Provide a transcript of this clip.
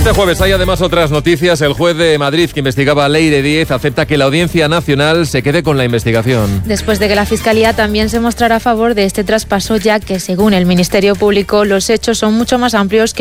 Este jueves hay además otras noticias. El juez de Madrid que investigaba a Leire Díez acepta que la Audiencia Nacional se quede con la investigación. Después de que la Fiscalía también se mostrara a favor de este traspaso, ya que según el Ministerio Público los hechos son mucho más amplios que